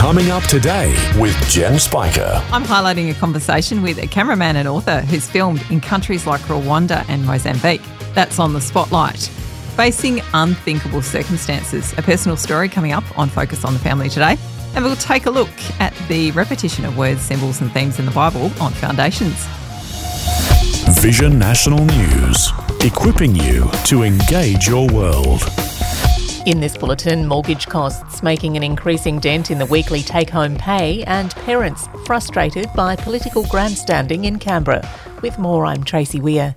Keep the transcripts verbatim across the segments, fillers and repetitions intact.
Coming up today with Jen Spiker. I'm highlighting a conversation with a cameraman and author who's filmed in countries like Rwanda and Mozambique. That's on the Spotlight. Facing unthinkable circumstances, a personal story coming up on Focus on the Family today. And we'll take a look at the repetition of words, symbols and themes in the Bible on Foundations. Vision National News, equipping you to engage your world. In this bulletin, mortgage costs making an increasing dent in the weekly take-home pay and parents frustrated by political grandstanding in Canberra. With more, I'm Tracy Weir.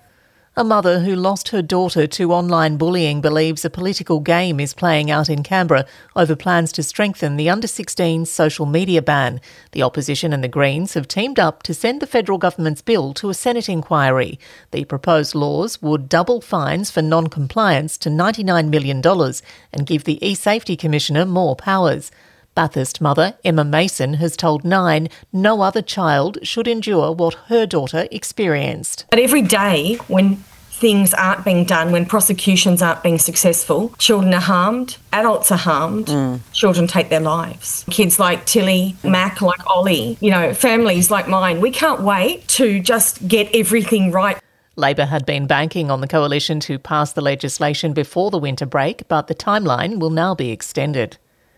A mother who lost her daughter to online bullying believes a political game is playing out in Canberra over plans to strengthen the under sixteens social media ban. The opposition and the Greens have teamed up to send the federal government's bill to a Senate inquiry. The proposed laws would double fines for non-compliance to ninety-nine million dollars and give the eSafety Commissioner more powers. Bathurst mother Emma Mason has told Nine no other child should endure what her daughter experienced. But every day when things aren't being done, when prosecutions aren't being successful, children are harmed, adults are harmed, mm. children take their lives. Kids like Tilly, Mac, like Ollie, you know, families like mine, we can't wait to just get everything right. Labor had been banking on the coalition to pass the legislation before the winter break, but the timeline will now be extended.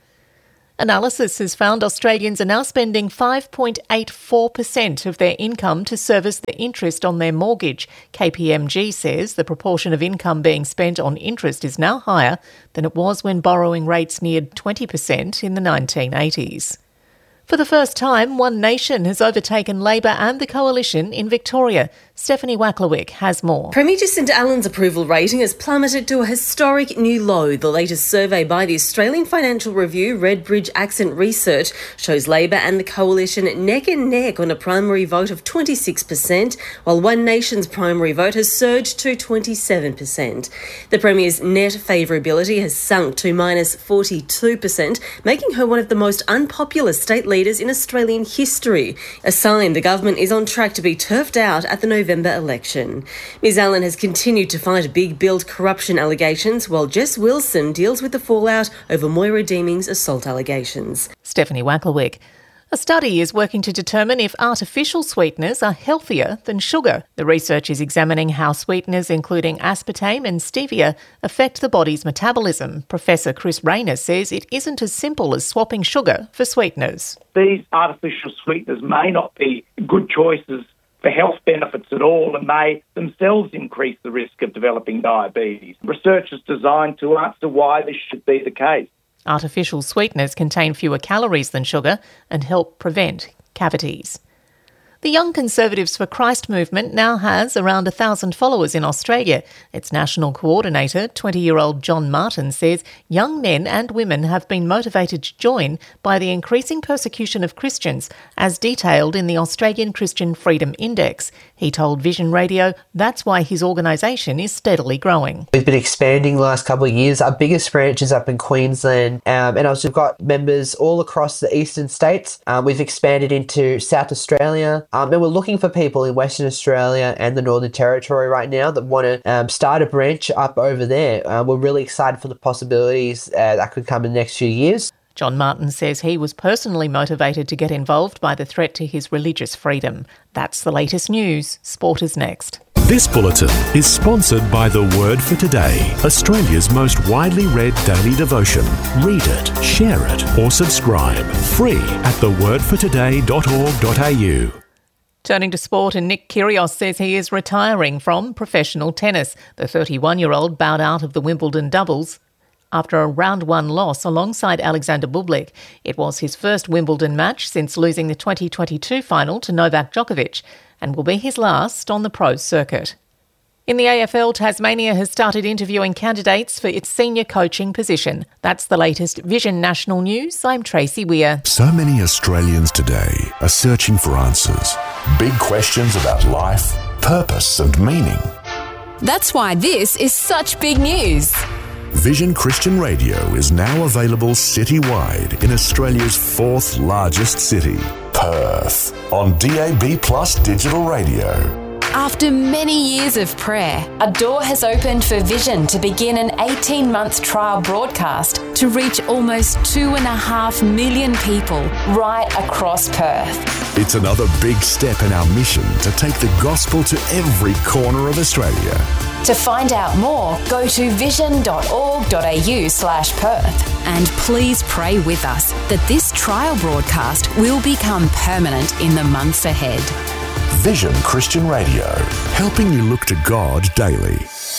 Analysis has found Australians are now spending five point eight four percent of their income to service the interest on their mortgage. K P M G says the proportion of income being spent on interest is now higher than it was when borrowing rates neared twenty percent in the nineteen eighties. For the first time, One Nation has overtaken Labor and the Coalition in Victoria. Stephanie Wacklewick has more. Premier Jacinta Allen's approval rating has plummeted to a historic new low. The latest survey by the Australian Financial Review, Redbridge Accent Research, shows Labor and the Coalition neck and neck on a primary vote of twenty-six percent, while One Nation's primary vote has surged to twenty-seven percent. The Premier's net favourability has sunk to minus forty-two percent, making her one of the most unpopular state leaders in Australian history, a sign the government is on track to be turfed out at the November election. Ms Allen has continued to fight big build corruption allegations, while Jess Wilson deals with the fallout over Moira Deeming's assault allegations. Stephanie Wacklewick. A study is working to determine if artificial sweeteners are healthier than sugar. The research is examining how sweeteners, including aspartame and stevia, affect the body's metabolism. Professor Chris Rayner says it isn't as simple as swapping sugar for sweeteners. These artificial sweeteners may not be good choices for health benefits at all and may themselves increase the risk of developing diabetes. Research is designed to answer why this should be the case. Artificial sweeteners contain fewer calories than sugar and help prevent cavities. The Young Conservatives for Christ movement now has around one thousand followers in Australia. Its national coordinator, twenty-year-old John Martin, says young men and women have been motivated to join by the increasing persecution of Christians, as detailed in the Australian Christian Freedom Index. He told Vision Radio that's why his organisation is steadily growing. We've been expanding the last couple of years. Our biggest branch is up in Queensland, um, and also we've got members all across the eastern states. Um, we've expanded into South Australia. Um, and we're looking for people in Western Australia and the Northern Territory right now that want to um, start a branch up over there. Uh, we're really excited for the possibilities uh, that could come in the next few years. John Martin says he was personally motivated to get involved by the threat to his religious freedom. That's the latest news. Sport is next. This bulletin is sponsored by The Word for Today, Australia's most widely read daily devotion. Read it, share it, or subscribe. Free at the word for today dot org dot a u. Turning to sport, and Nick Kyrgios says he is retiring from professional tennis. The thirty-one-year-old bowed out of the Wimbledon doubles after a round one loss alongside Alexander Bublik. It was his first Wimbledon match since losing the twenty twenty-two final to Novak Djokovic, and will be his last on the pro circuit. In the A F L, Tasmania has started interviewing candidates for its senior coaching position. That's the latest Vision National News. I'm Tracy Weir. So many Australians today are searching for answers. Big questions about life, purpose and meaning. That's why this is such big news. Vision Christian Radio is now available citywide in Australia's fourth largest city, Perth, on D A B Plus digital radio. After many years of prayer, a door has opened for Vision to begin an eighteen-month trial broadcast to reach almost two and a half million people right across Perth. It's another big step in our mission to take the gospel to every corner of Australia. To find out more, go to vision.org.au slash Perth. And please pray with us that this trial broadcast will become permanent in the months ahead. Vision Christian Radio, helping you look to God daily.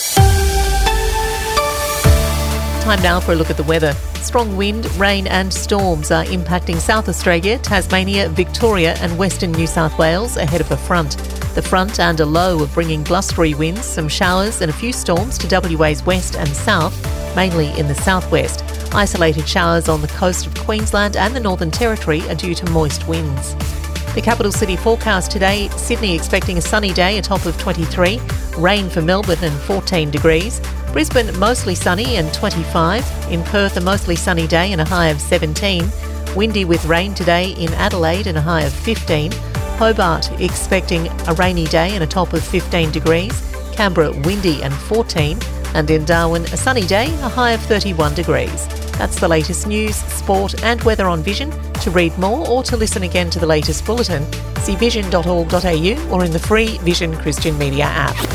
Time now for a look at the weather. Strong wind, rain and storms are impacting South Australia, Tasmania, Victoria and Western New South Wales ahead of a front. The front and a low are bringing blustery winds, some showers and a few storms to W A's west and south, mainly in the southwest. Isolated showers on the coast of Queensland and the Northern Territory are due to moist winds. The capital city forecast today, Sydney expecting a sunny day, a top of twenty-three, rain for Melbourne and fourteen degrees, Brisbane mostly sunny and twenty-five, in Perth a mostly sunny day and a high of seventeen, windy with rain today in Adelaide and a high of fifteen, Hobart expecting a rainy day and a top of fifteen degrees, Canberra windy and fourteen, and in Darwin a sunny day, a high of thirty-one degrees. That's the latest news, sport and weather on Vision. To read more or to listen again to the latest bulletin, see vision dot org dot a u or in the free Vision Christian Media app.